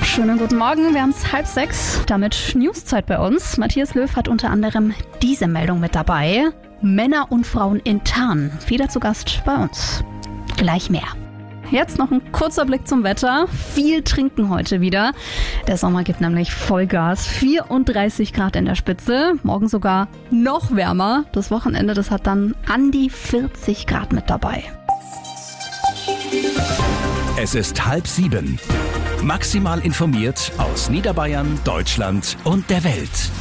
Schönen guten Morgen, wir haben es 5:30, damit Newszeit bei uns. Matthias Löw hat unter anderem diese Meldung mit dabei. Männer und Frauen intern, wieder zu Gast bei uns. Gleich mehr. Jetzt noch ein kurzer Blick zum Wetter. Viel trinken heute wieder. Der Sommer gibt nämlich Vollgas. 34 Grad in der Spitze. Morgen sogar noch wärmer. Das Wochenende, das hat dann an die 40 Grad mit dabei. Es ist 6:30. Maximal informiert aus Niederbayern, Deutschland und der Welt.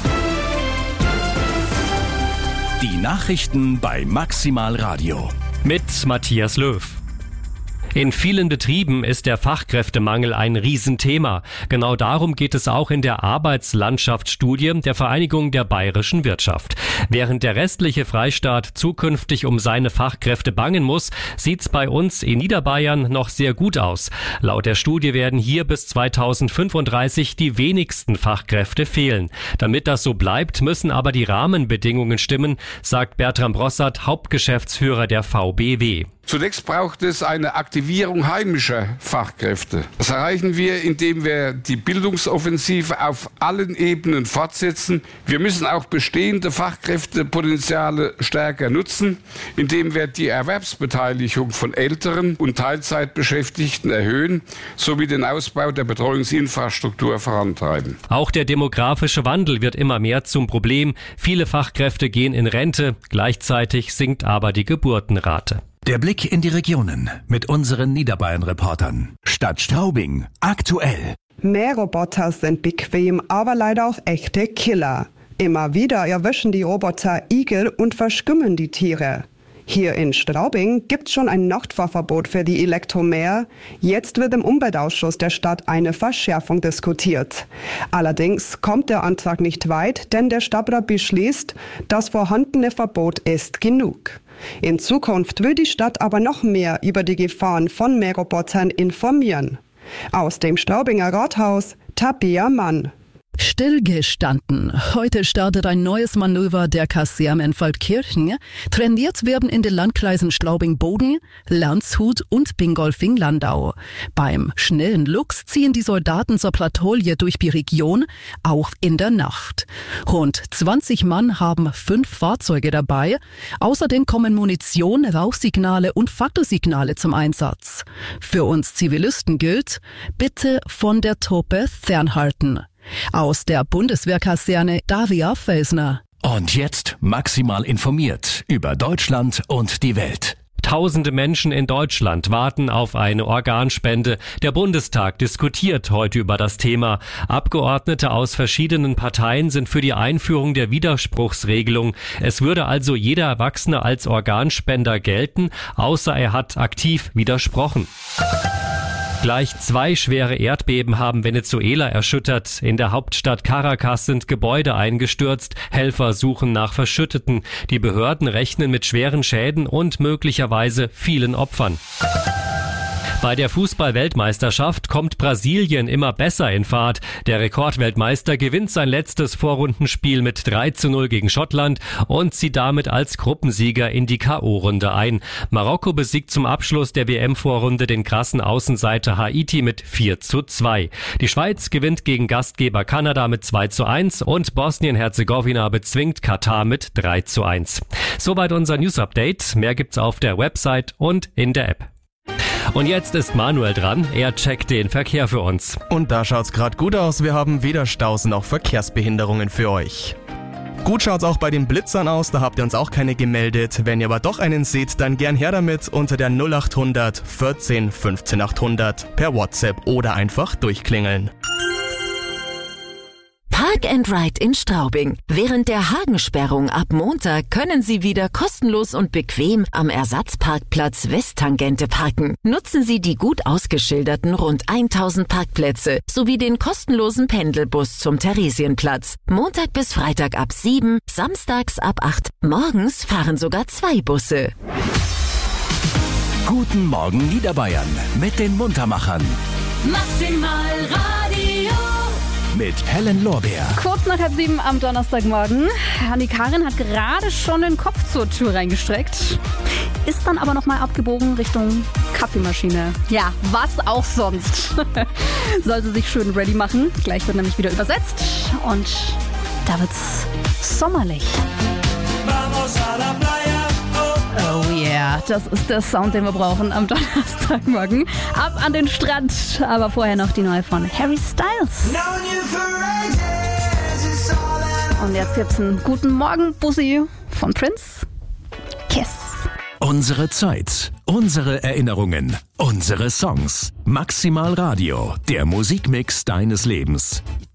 Die Nachrichten bei Maximal Radio. Mit Matthias Löw. In vielen Betrieben ist der Fachkräftemangel ein Riesenthema. Genau darum geht es auch in der Arbeitslandschaftsstudie der Vereinigung der bayerischen Wirtschaft. Während der restliche Freistaat zukünftig um seine Fachkräfte bangen muss, sieht's bei uns in Niederbayern noch sehr gut aus. Laut der Studie werden hier bis 2035 die wenigsten Fachkräfte fehlen. Damit das so bleibt, müssen aber die Rahmenbedingungen stimmen, sagt Bertram Brossart, Hauptgeschäftsführer der VBW. Zunächst braucht es eine Aktivierung heimischer Fachkräfte. Das erreichen wir, indem wir die Bildungsoffensive auf allen Ebenen fortsetzen. Wir müssen auch bestehende Fachkräftepotenziale stärker nutzen, indem wir die Erwerbsbeteiligung von älteren und Teilzeitbeschäftigten erhöhen, sowie den Ausbau der Betreuungsinfrastruktur vorantreiben. Auch der demografische Wandel wird immer mehr zum Problem. Viele Fachkräfte gehen in Rente, gleichzeitig sinkt aber die Geburtenrate. Der Blick in die Regionen mit unseren Niederbayern-Reportern. Stadt Straubing, aktuell. Mähroboter sind bequem, aber leider auch echte Killer. Immer wieder erwischen die Roboter Igel und verskümmen die Tiere. Hier in Straubing gibt's schon ein Nachtfahrverbot für die Elektromäher. Jetzt wird im Umweltausschuss der Stadt eine Verschärfung diskutiert. Allerdings kommt der Antrag nicht weit, denn der Stadtrat beschließt, das vorhandene Verbot ist genug. In Zukunft will die Stadt aber noch mehr über die Gefahren von Mährobotern informieren. Aus dem Straubinger Rathaus, Tabea Mann. Stillgestanden. Heute startet ein neues Manöver der Kaserne in Feldkirchen. Trainiert werden in den Landkreisen Straubing-Boden, Landshut und Bingolfing-Landau. Beim schnellen Luchs ziehen die Soldaten zur Patrouille durch die Region, auch in der Nacht. Rund 20 Mann haben 5 Fahrzeuge dabei. Außerdem kommen Munition, Rauchsignale und Faktorsignale zum Einsatz. Für uns Zivilisten gilt, bitte von der Truppe fernhalten. Aus der Bundeswehrkaserne Daria Felsner. Und jetzt maximal informiert über Deutschland und die Welt. Tausende Menschen in Deutschland warten auf eine Organspende. Der Bundestag diskutiert heute über das Thema. Abgeordnete aus verschiedenen Parteien sind für die Einführung der Widerspruchsregelung. Es würde also jeder Erwachsene als Organspender gelten, außer er hat aktiv widersprochen. Gleich 2 schwere Erdbeben haben Venezuela erschüttert. In der Hauptstadt Caracas sind Gebäude eingestürzt. Helfer suchen nach Verschütteten. Die Behörden rechnen mit schweren Schäden und möglicherweise vielen Opfern. Bei der Fußball-Weltmeisterschaft kommt Brasilien immer besser in Fahrt. Der Rekordweltmeister gewinnt sein letztes Vorrundenspiel mit 3:0 gegen Schottland und zieht damit als Gruppensieger in die K.O.-Runde ein. Marokko besiegt zum Abschluss der WM-Vorrunde den krassen Außenseiter Haiti mit 4:2. Die Schweiz gewinnt gegen Gastgeber Kanada mit 2:1 und Bosnien-Herzegowina bezwingt Katar mit 3:1. Soweit unser News-Update. Mehr gibt's auf der Website und in der App. Und jetzt ist Manuel dran. Er checkt den Verkehr für uns. Und da schaut's gerade gut aus. Wir haben weder Staus noch Verkehrsbehinderungen für euch. Gut schaut's auch bei den Blitzern aus, da habt ihr uns auch keine gemeldet. Wenn ihr aber doch einen seht, dann gern her damit unter der 0800 14 15 800 per WhatsApp oder einfach durchklingeln. Park and Ride in Straubing. Während der Hagensperrung ab Montag können Sie wieder kostenlos und bequem am Ersatzparkplatz Westtangente parken. Nutzen Sie die gut ausgeschilderten rund 1000 Parkplätze sowie den kostenlosen Pendelbus zum Theresienplatz. Montag bis Freitag ab 7, samstags ab 8. Morgens fahren sogar 2 Busse. Guten Morgen Niederbayern mit den Muntermachern. Maximal Radio. Mit Helen Lorbeer. Kurz nach 6:30 am Donnerstagmorgen. Anni-Karin hat gerade schon den Kopf zur Tür reingestreckt. ist dann aber nochmal abgebogen Richtung Kaffeemaschine. Ja, was auch sonst. Soll sie sich schön ready machen. Gleich wird nämlich wieder übersetzt und da wird's sommerlich. Oh yeah, das ist der Sound, den wir brauchen am Donnerstagmorgen. Ab an den Strand, aber vorher noch die neue von Harry Styles. Und jetzt gibt's einen guten Morgen, Bussi von Prince. Kiss. Unsere Zeit, unsere Erinnerungen, unsere Songs. Maximal Radio, der Musikmix deines Lebens.